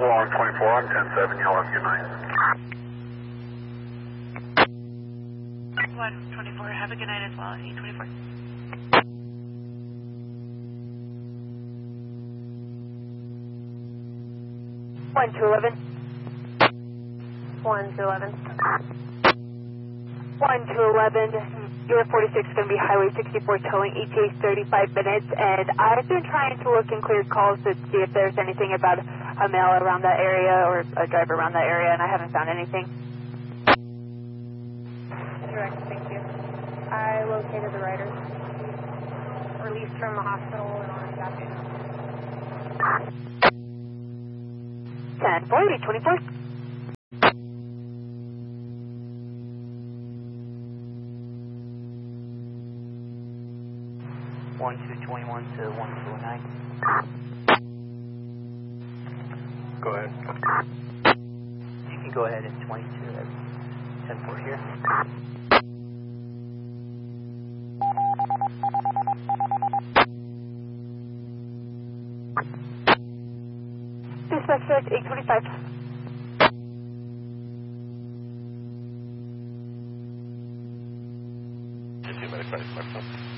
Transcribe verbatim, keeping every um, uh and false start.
Long twenty-four on ten seven, y'all have a good night. one twenty-four, have a good night as well, eight twenty-four. one two eleven. one two eleven. one two eleven, your forty-six is going to be Highway sixty-four towing, E T A thirty-five minutes, and I've been trying to look in clear calls to see if there's anything about a male around that area or a driver around that area, and I haven't found anything. Direct, thank you. I located the rider. Released from the hospital and on a captain. ten four, eight twenty-four. one two twenty-one to one two oh nine. Go ahead. You can go ahead at twenty-two at ten four here. Dispatch direct, eight twenty-five. fifteen minutes, right,